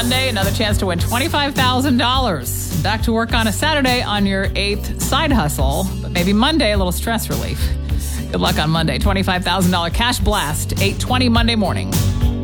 Monday, another chance to win $25,000. Back to work on a Saturday on your 8th side hustle, but maybe Monday, a little stress relief. Good luck on Monday. $25,000 cash blast, 8:20 Monday morning.